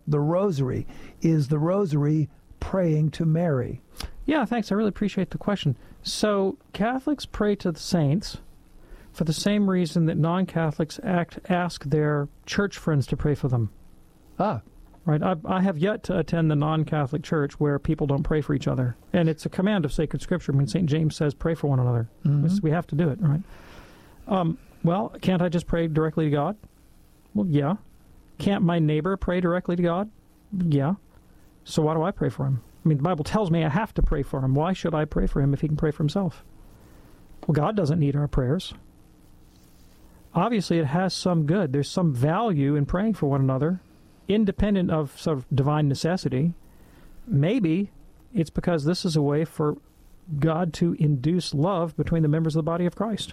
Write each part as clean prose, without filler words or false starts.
the rosary. Is the rosary praying to Mary? Yeah, thanks. I really appreciate the question. So Catholics pray to the saints for the same reason that non-Catholics ask their church friends to pray for them. Ah. Right. I have yet to attend the non-Catholic church where people don't pray for each other. And it's a command of sacred scripture. I mean, St. James says pray for one another. Mm-hmm. We have to do it, right? Well, can't I just pray directly to God? Well, yeah. Can't my neighbor pray directly to God? Yeah. So why do I pray for him? I mean, the Bible tells me I have to pray for him. Why should I pray for him if he can pray for himself? Well, God doesn't need our prayers. Obviously, it has some good. There's some value in praying for one another, independent of sort of divine necessity. Maybe it's because this is a way for God to induce love between the members of the body of Christ.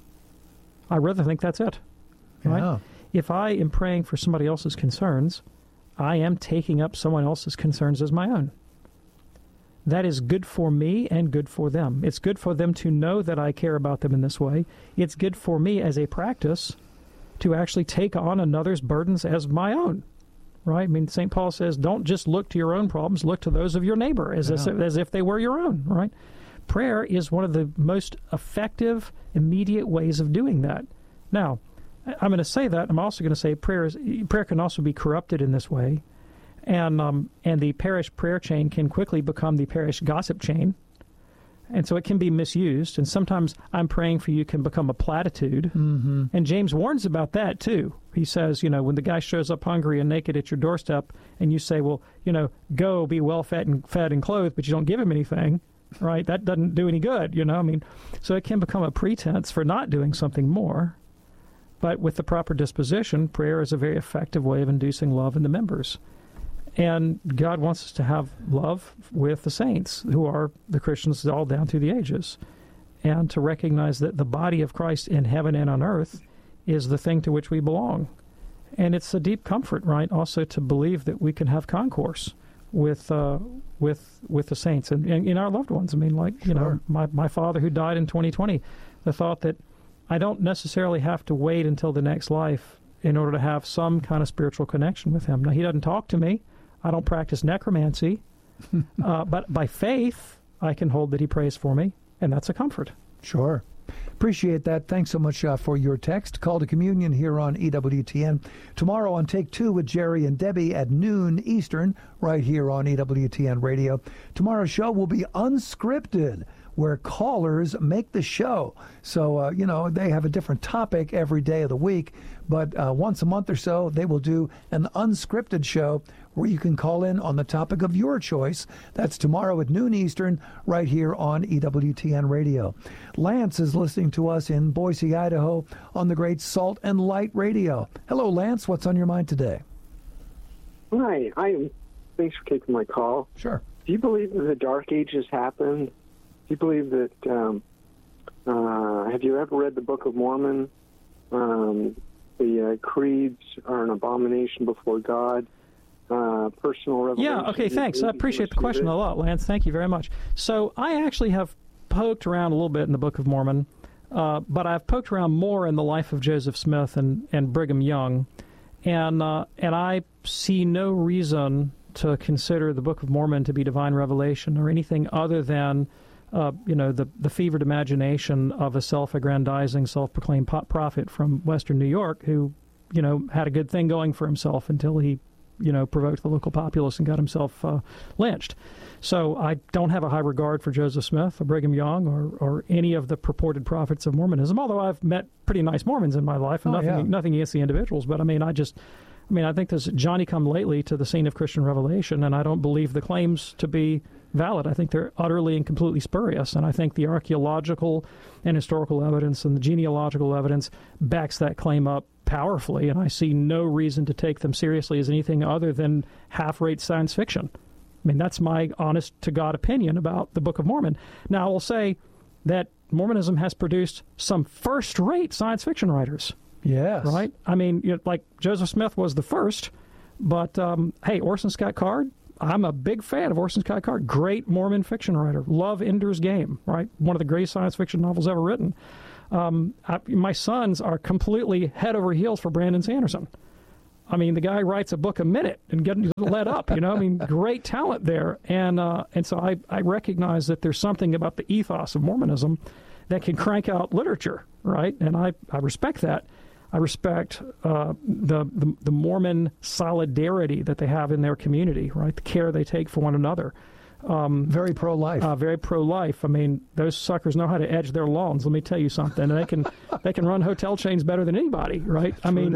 I rather think that's it. Right? Yeah. If I am praying for somebody else's concerns, I am taking up someone else's concerns as my own. That is good for me and good for them. It's good for them to know that I care about them in this way. It's good for me as a practice to actually take on another's burdens as my own. Right? I mean, St. Paul says, don't just look to your own problems, look to those of your neighbor as if they were your own. Right? Prayer is one of the most effective, immediate ways of doing that. Now, I'm going to say that. I'm also going to say prayer can also be corrupted in this way. And the parish prayer chain can quickly become the parish gossip chain. And so it can be misused. And sometimes I'm praying for you can become a platitude. Mm-hmm. And James warns about that, too. He says, when the guy shows up hungry and naked at your doorstep and you say, well, go be well fed and clothed, but you don't give him anything, right? That doesn't do any good, So it can become a pretense for not doing something more. But with the proper disposition, prayer is a very effective way of inducing love in the members. And God wants us to have love with the saints, who are the Christians all down through the ages, and to recognize that the body of Christ in heaven and on earth is the thing to which we belong. And it's a deep comfort, right, also to believe that we can have concourse with the saints and in our loved ones. I mean, like, Sure. My father who died in 2020, the thought that I don't necessarily have to wait until the next life in order to have some kind of spiritual connection with him. Now, he doesn't talk to me. I don't practice necromancy, but by faith, I can hold that he prays for me, and that's a comfort. Sure. Appreciate that. Thanks so much for your text. Call to communion here on EWTN. Tomorrow on Take Two with Jerry and Debbie at noon Eastern, right here on EWTN Radio. Tomorrow's show will be unscripted, where callers make the show. So, they have a different topic every day of the week, but once a month or so, they will do an unscripted show where you can call in on the topic of your choice. That's tomorrow at noon Eastern, right here on EWTN Radio. Lance is listening to us in Boise, Idaho, on the great Salt and Light Radio. Hello, Lance. What's on your mind today? Hi. Thanks for taking my call. Sure. Do you believe that the Dark Ages happened? Do you believe that, have you ever read the Book of Mormon? The creeds are an abomination before God. Personal revelation. Yeah, okay, thanks. I appreciate the question a lot, Lance. Thank you very much. So I actually have poked around a little bit in the Book of Mormon, but I've poked around more in the life of Joseph Smith and Brigham Young, and I see no reason to consider the Book of Mormon to be divine revelation or anything other than the fevered imagination of a self-aggrandizing, self-proclaimed prophet from Western New York who, had a good thing going for himself until he, provoked the local populace and got himself lynched. So I don't have a high regard for Joseph Smith or Brigham Young or any of the purported prophets of Mormonism, although I've met pretty nice Mormons in my life, and nothing against the individuals. But, I think there's Johnny-come-lately to the scene of Christian revelation, and I don't believe the claims to be valid. I think they're utterly and completely spurious, and I think the archaeological and historical evidence and the genealogical evidence backs that claim up powerfully, and I see no reason to take them seriously as anything other than half-rate science fiction. I mean, that's my honest-to-God opinion about the Book of Mormon. Now, I will say that Mormonism has produced some first-rate science fiction writers. Yes. Right? I mean, like Joseph Smith was the first, but, hey, Orson Scott Card, I'm a big fan of Orson Scott Card. Great Mormon fiction writer. Love Ender's Game, right? One of the greatest science fiction novels ever written. My sons are completely head over heels for Brandon Sanderson. I mean, the guy writes a book a minute and getting let up, I mean, great talent there. And so I recognize that there's something about the ethos of Mormonism that can crank out literature, right? And I respect that. I respect the Mormon solidarity that they have in their community, right? The care they take for one another. Very pro-life. Very pro-life. I mean, those suckers know how to edge their lawns. Let me tell you something. They can run hotel chains better than anybody, right? I mean,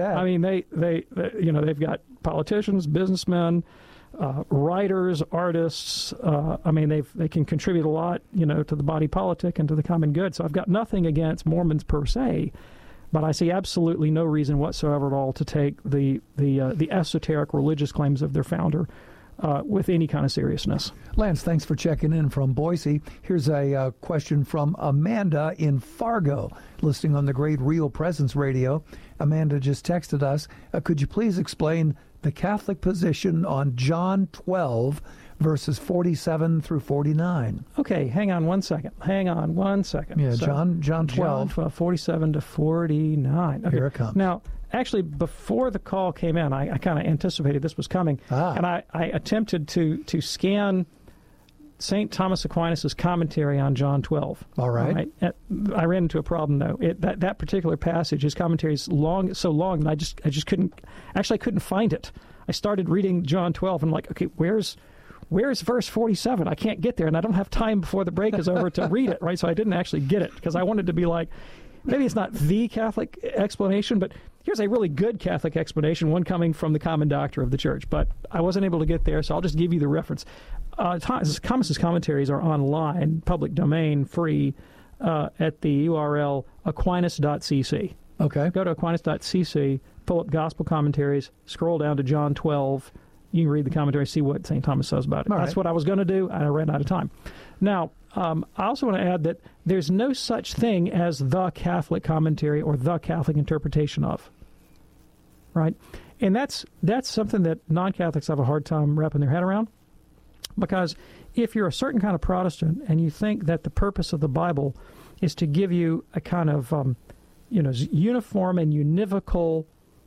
they've got politicians, businessmen, writers, artists. I mean, they can contribute a lot, to the body politic and to the common good. So I've got nothing against Mormons per se, but I see absolutely no reason whatsoever at all to take the esoteric religious claims of their founder with any kind of seriousness. Lance, thanks for checking in from Boise. Here's a question from Amanda in Fargo, listening on the great Real Presence Radio. Amanda just texted us, could you please explain the Catholic position on John 12, verses 47 through 49? Okay, hang on one second. Yeah, So, John 12. John 12, 47 to 49. Okay. Here it comes. Now, actually, before the call came in, I kind of anticipated this was coming, and I attempted to scan St. Thomas Aquinas' commentary on John 12. All right. I ran into a problem, though. That particular passage, his commentary is so long that I just couldn't find it. I started reading John 12, and I'm like, okay, where's verse 47? I can't get there, and I don't have time before the break is over to read it, right? So I didn't actually get it, because I wanted to be like, maybe it's not the Catholic explanation, but here's a really good Catholic explanation, one coming from the common doctor of the church. But I wasn't able to get there, so I'll just give you the reference. Thomas's commentaries are online, public domain, free, at the URL aquinas.cc. Okay. Go to aquinas.cc, pull up gospel commentaries, scroll down to John 12. You can read the commentary, see what St. Thomas says about it. All That's right. what I was going to do, and I ran out of time. Now, I also want to add that there's no such thing as the Catholic commentary or the Catholic interpretation of, right? And that's something that non-Catholics have a hard time wrapping their head around, because if you're a certain kind of Protestant and you think that the purpose of the Bible is to give you a kind of uniform and univocal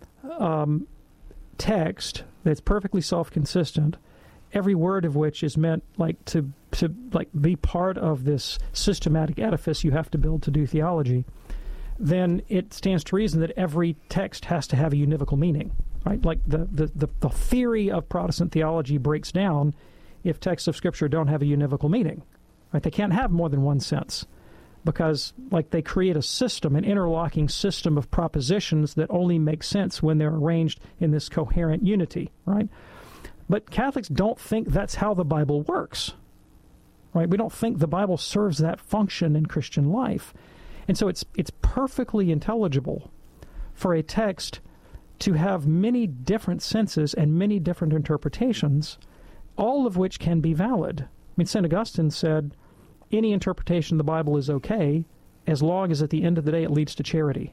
text that's perfectly self-consistent, every word of which is meant to be part of this systematic edifice you have to build to do theology, then it stands to reason that every text has to have a univocal meaning, right? Like the theory of Protestant theology breaks down if texts of Scripture don't have a univocal meaning, right? They can't have more than one sense, because they create a system, an interlocking system of propositions that only make sense when they're arranged in this coherent unity, right? But Catholics don't think that's how the Bible works, right? We don't think the Bible serves that function in Christian life. And so it's perfectly intelligible for a text to have many different senses and many different interpretations, all of which can be valid. I mean, St. Augustine said, any interpretation of the Bible is okay as long as at the end of the day it leads to charity.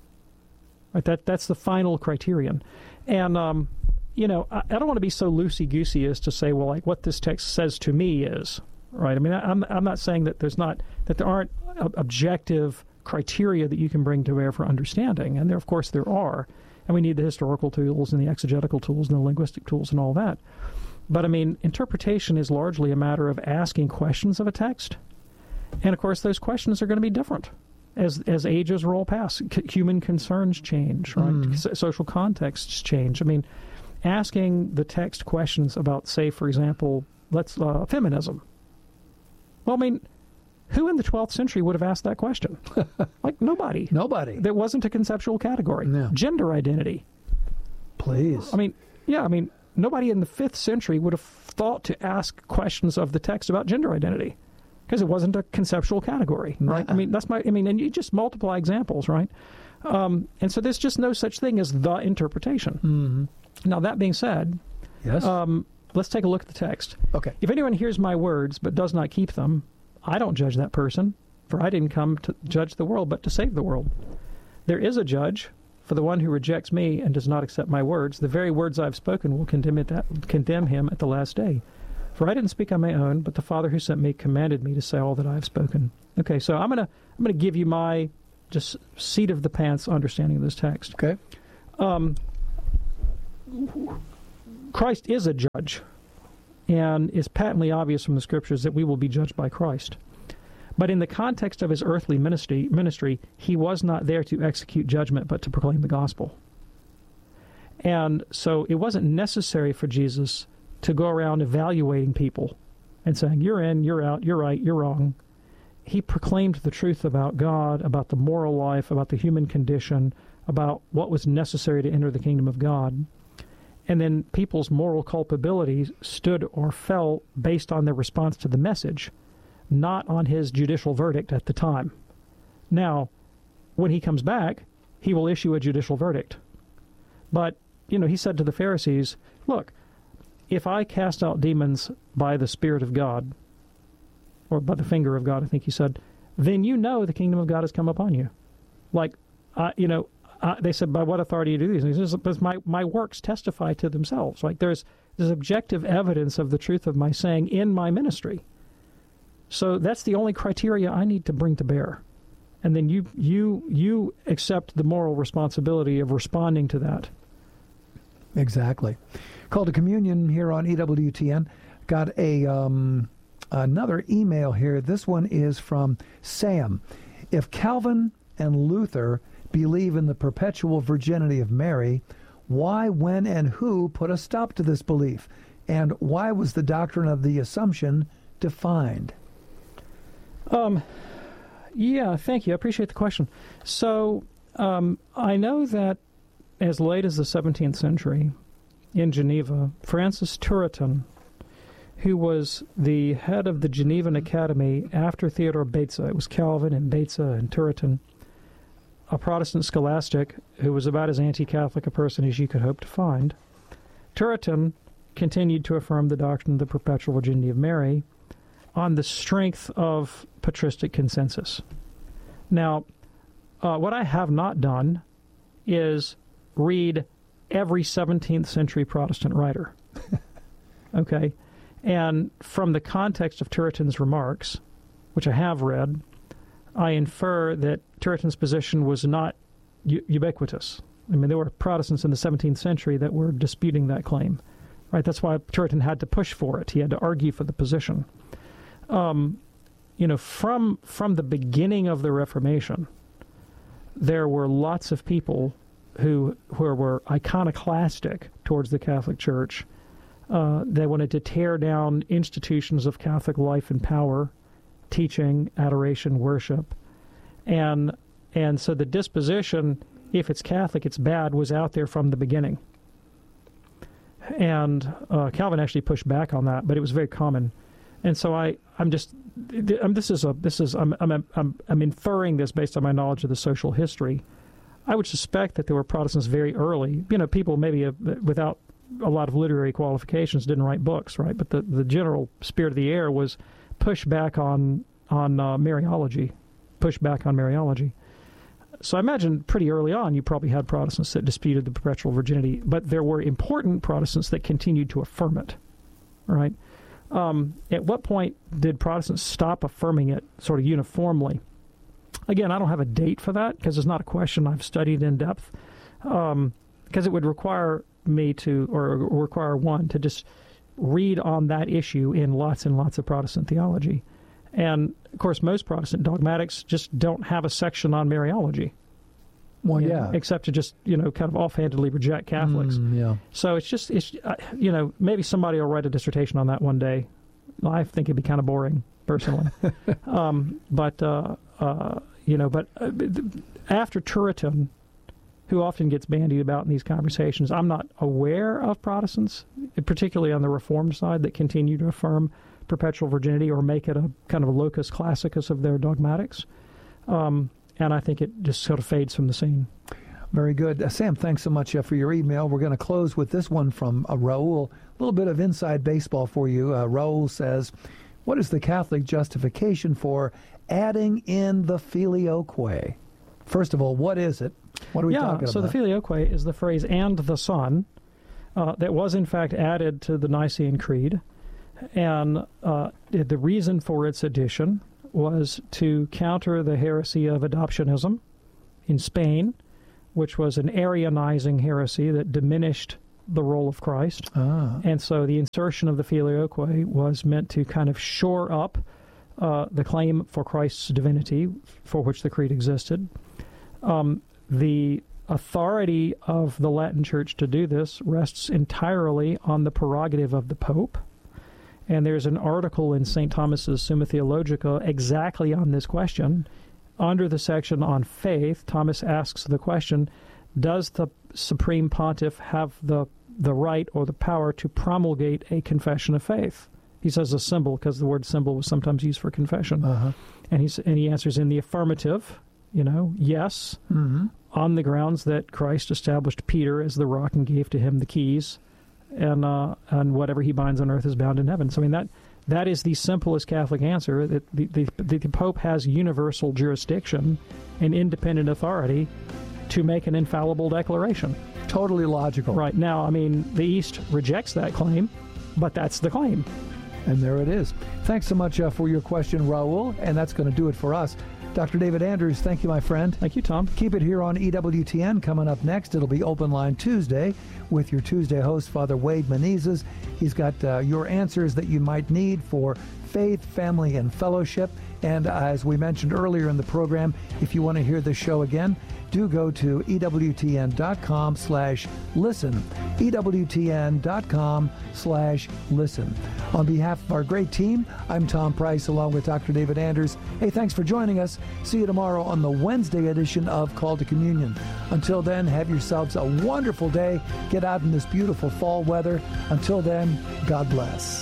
Right? That's the final criterion. And, I don't want to be so loosey-goosey as to say, well, what this text says to me is, right? I mean, I'm not saying that there aren't objective criteria that you can bring to bear for understanding. And of course there are. And we need the historical tools and the exegetical tools and the linguistic tools and all that. But, I mean, interpretation is largely a matter of asking questions of a text. And, of course, those questions are going to be different as ages roll past. Human concerns change, right? Social contexts change. I mean, asking the text questions about, say, for example, feminism. Well, I mean, who in the 12th century would have asked that question? Nobody. Nobody. There wasn't a conceptual category. No. Gender identity. Please. Nobody in the 5th century would have thought to ask questions of the text about gender identity, because it wasn't a conceptual category, right? Nah. And you just multiply examples, right? And so there's just no such thing as the interpretation. Mm-hmm. Now, that being said, yes. Let's take a look at the text. Okay. If anyone hears my words but does not keep them, I don't judge that person, for I didn't come to judge the world, but to save the world. There is a judge for the one who rejects me and does not accept my words. The very words I've spoken will condemn him at the last day. For I didn't speak on my own, but the Father who sent me commanded me to say all that I have spoken. Okay, so I'm gonna give you my just seat of the pants understanding of this text. Okay. Christ is a judge, and it's patently obvious from the Scriptures that we will be judged by Christ. But in the context of his earthly ministry, he was not there to execute judgment, but to proclaim the gospel. And so it wasn't necessary for Jesus to go around evaluating people and saying, you're in, you're out, you're right, you're wrong. He proclaimed the truth about God, about the moral life, about the human condition, about what was necessary to enter the kingdom of God. And then people's moral culpability stood or fell based on their response to the message, not on his judicial verdict at the time. Now, when he comes back, he will issue a judicial verdict. But, he said to the Pharisees, look, if I cast out demons by the Spirit of God, or by the finger of God, I think he said, then the kingdom of God has come upon you. They said, by what authority do you do these? And he says, because my works testify to themselves. Right? There's objective evidence of the truth of my saying in my ministry. So that's the only criteria I need to bring to bear. And then you accept the moral responsibility of responding to that. Exactly. Call to Communion here on EWTN. Got another email here. This one is from Sam. If Calvin and Luther believe in the perpetual virginity of Mary, why, when, and who put a stop to this belief? And why was the doctrine of the Assumption defined? Yeah, thank you. I appreciate the question. So I know that as late as the 17th century in Geneva, Francis Turretin, who was the head of the Genevan Academy after Theodore Beza, it was Calvin and Beza and Turretin, a Protestant scholastic who was about as anti-Catholic a person as you could hope to find. Turretin continued to affirm the doctrine of the perpetual virginity of Mary on the strength of patristic consensus. Now, what I have not done is read every 17th century Protestant writer. Okay? And from the context of Turretin's remarks, which I have read, I infer that Turretin's position was not ubiquitous. I mean, there were Protestants in the 17th century that were disputing that claim. Right? That's why Turretin had to push for it. He had to argue for the position. From the beginning of the Reformation, there were lots of people who were iconoclastic towards the Catholic Church. They wanted to tear down institutions of Catholic life and power, teaching, adoration, worship. And so the disposition, if it's Catholic, it's bad, was out there from the beginning. And Calvin actually pushed back on that, but it was very common. And so I'm inferring this based on my knowledge of the social history. I would suspect that there were Protestants very early, people maybe without a lot of literary qualifications didn't write books, right? But the general spirit of the air was push back on Mariology, So I imagine pretty early on you probably had Protestants that disputed the perpetual virginity, but there were important Protestants that continued to affirm it, right? At what point did Protestants stop affirming it sort of uniformly? Again, I don't have a date for that because it's not a question I've studied in depth, because it would require me require one to just read on that issue in lots and lots of Protestant theology. And, of course, most Protestant dogmatics just don't have a section on Mariology. Well, yeah. Except to just, kind of offhandedly reject Catholics. Yeah. So it's maybe somebody will write a dissertation on that one day. I think it'd be kind of boring, personally. But after Turretin, who often gets bandied about in these conversations, I'm not aware of Protestants, particularly on the Reformed side, that continue to affirm perpetual virginity or make it a kind of a locus classicus of their dogmatics. And I think it just sort of fades from the scene. Very good. Sam, thanks so much for your email. We're going to close with this one from Raul. A little bit of inside baseball for you. Raul says, what is the Catholic justification for adding in the filioque? First of all, what is it? What are we talking about? So the filioque is the phrase "and the Son" that was in fact added to the Nicene Creed. And the reason for its addition was to counter the heresy of adoptionism in Spain, which was an Arianizing heresy that diminished the role of Christ. And so the insertion of the Filioque was meant to kind of shore up the claim for Christ's divinity, for which the Creed existed. The authority of the Latin Church to do this rests entirely on the prerogative of the Pope. And there's an article in St. Thomas's Summa Theologica exactly on this question. Under the section on faith, Thomas asks the question, does the Supreme Pontiff have the right or the power to promulgate a confession of faith? He says a symbol, because the word symbol was sometimes used for confession. And he answers in the affirmative, yes, on the grounds that Christ established Peter as the rock and gave to him the keys, and whatever he binds on earth is bound in heaven. So, I mean, that is the simplest Catholic answer. That the Pope has universal jurisdiction and independent authority to make an infallible declaration. Totally logical. Right. Now, I mean, the East rejects that claim, but that's the claim. And there it is. Thanks so much for your question, Raul, and that's going to do it for us. Dr. David Anders, thank you, my friend. Thank you, Tom. Keep it here on EWTN. Coming up next, it'll be Open Line Tuesday with your Tuesday host, Father Wade Menezes. He's got your answers that you might need for faith, family, and fellowship. And as we mentioned earlier in the program, if you want to hear this show again, do go to EWTN.com/listen. EWTN.com/listen. On behalf of our great team, I'm Tom Price along with Dr. David Anders. Hey, thanks for joining us. See you tomorrow on the Wednesday edition of Call to Communion. Until then, have yourselves a wonderful day. Get out in this beautiful fall weather. Until then, God bless.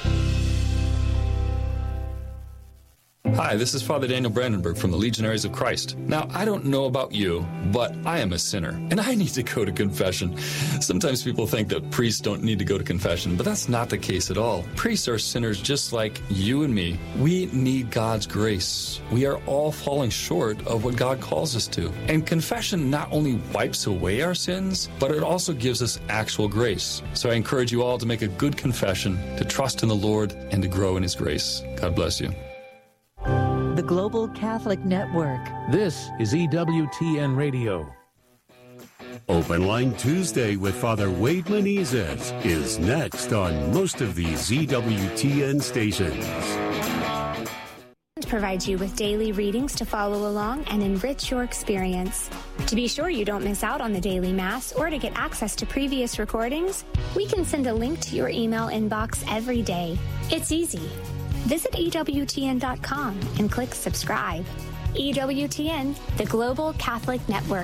Hi, this is Father Daniel Brandenburg from the Legionaries of Christ. Now, I don't know about you, but I am a sinner, and I need to go to confession. Sometimes people think that priests don't need to go to confession, but that's not the case at all. Priests are sinners just like you and me. We need God's grace. We are all falling short of what God calls us to. And confession not only wipes away our sins, but it also gives us actual grace. So I encourage you all to make a good confession, to trust in the Lord, and to grow in His grace. God bless you. The Global Catholic Network. This is EWTN Radio. Open Line Tuesday with Father Wade Menezes is next on most of these EWTN stations. Provides you with daily readings to follow along and enrich your experience. To be sure you don't miss out on the daily Mass or to get access to previous recordings, we can send a link to your email inbox every day. It's easy. Visit EWTN.com and click subscribe. EWTN, the Global Catholic Network.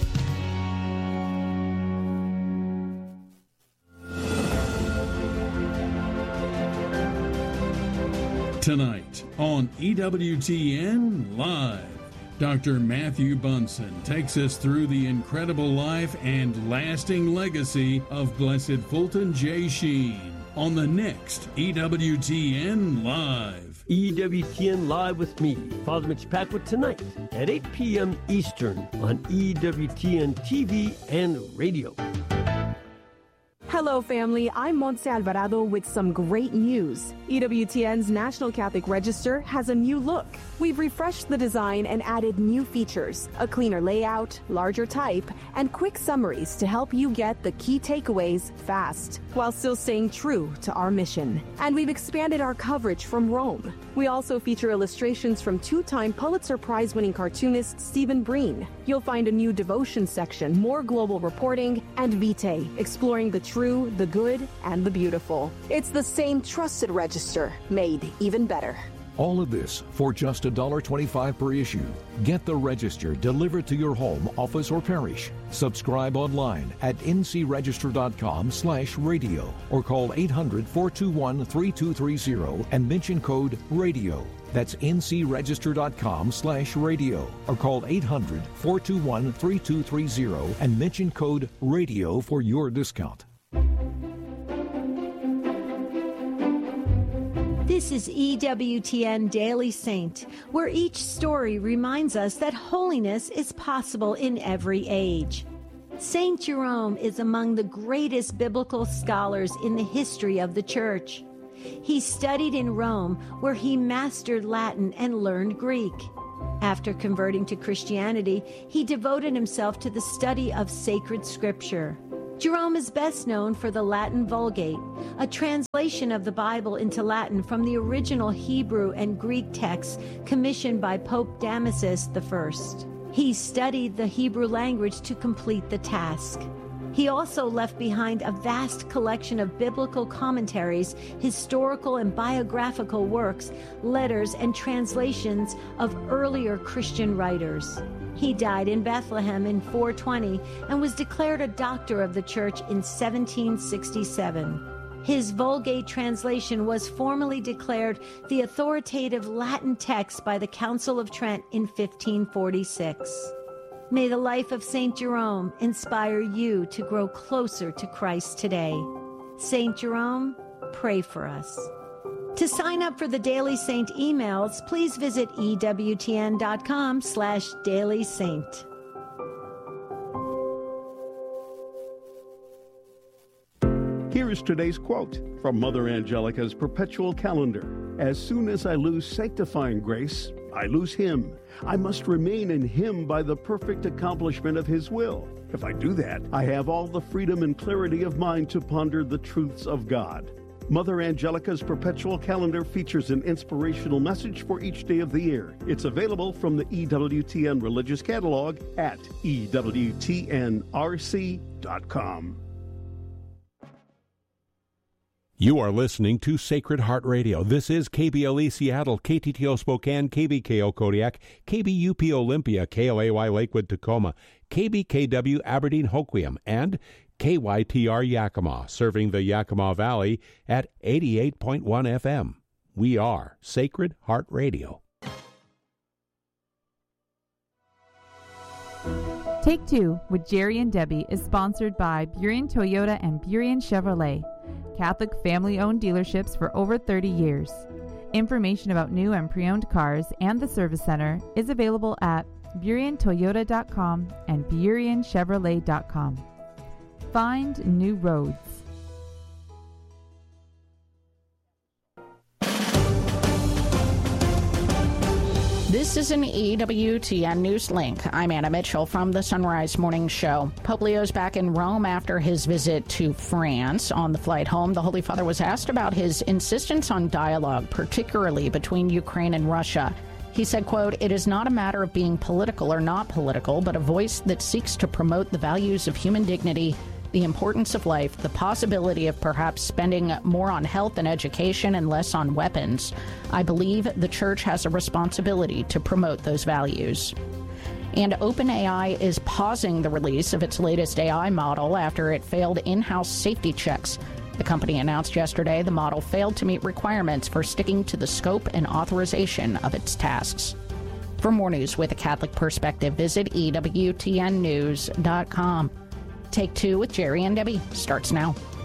Tonight on EWTN Live, Dr. Matthew Bunson takes us through the incredible life and lasting legacy of Blessed Fulton J. Sheen on the next EWTN Live. EWTN Live with me, Father Mitch Packwood, tonight at 8 p.m. Eastern on EWTN TV and radio. Hello, family. I'm Montse Alvarado with some great news. EWTN's National Catholic Register has a new look. We've refreshed the design and added new features, a cleaner layout, larger type, and quick summaries to help you get the key takeaways fast, while still staying true to our mission. And we've expanded our coverage from Rome. We also feature illustrations from two-time Pulitzer Prize-winning cartoonist Stephen Breen. You'll find a new devotion section, more global reporting, and Vitae, exploring the true, the good, and the beautiful. It's the same trusted register, made even better. All of this for just $1.25 per issue. Get the Register delivered to your home, office, or parish. Subscribe online at ncregister.com/radio or call 800-421-3230 and mention code RADIO. That's ncregister.com/radio or call 800-421-3230 and mention code RADIO for your discount. This is EWTN Daily Saint, where each story reminds us that holiness is possible in every age. Saint Jerome is among the greatest biblical scholars in the history of the Church. He studied in Rome, where he mastered Latin and learned Greek. After converting to Christianity, he devoted himself to the study of sacred scripture. Jerome is best known for the Latin Vulgate, a translation of the Bible into Latin from the original Hebrew and Greek texts commissioned by Pope Damasus I. He studied the Hebrew language to complete the task. He also left behind a vast collection of biblical commentaries, historical and biographical works, letters, and translations of earlier Christian writers. He died in Bethlehem in 420 and was declared a doctor of the church in 1767. His Vulgate translation was formally declared the authoritative Latin text by the Council of Trent in 1546. May the life of St. Jerome inspire you to grow closer to Christ today. St. Jerome, pray for us. To sign up for the Daily Saint emails, please visit EWTN.com/dailysaint. Here is today's quote from Mother Angelica's Perpetual Calendar. As soon as I lose sanctifying grace, I lose Him. I must remain in Him by the perfect accomplishment of His will. If I do that, I have all the freedom and clarity of mind to ponder the truths of God. Mother Angelica's Perpetual Calendar features an inspirational message for each day of the year. It's available from the EWTN Religious Catalog at EWTNRC.com. You are listening to Sacred Heart Radio. This is KBLE Seattle, KTTO Spokane, KBKO Kodiak, KBUP Olympia, KLAY Lakewood Tacoma, KBKW Aberdeen Hoquiam, and KYTR Yakima, serving the Yakima Valley at 88.1 FM. We are Sacred Heart Radio. Take Two with Jerry and Debbie is sponsored by Burien Toyota and Burien Chevrolet, Catholic family-owned dealerships for over 30 years. Information about new and pre-owned cars and the service center is available at BurienToyota.com and BurienChevrolet.com. Find new roads. This is an EWTN News Link. I'm Anna Mitchell from the Sunrise Morning Show. Pope Leo's back in Rome after his visit to France. On the flight home, the Holy Father was asked about his insistence on dialogue, particularly between Ukraine and Russia. He said, quote, "It is not a matter of being political or not political, but a voice that seeks to promote the values of human dignity, the importance of life, the possibility of perhaps spending more on health and education and less on weapons. I believe the Church has a responsibility to promote those values." And OpenAI is pausing the release of its latest AI model after it failed in-house safety checks. The company announced yesterday the model failed to meet requirements for sticking to the scope and authorization of its tasks. For more news with a Catholic perspective, visit EWTNnews.com. Take Two with Jerry and Debbie starts now.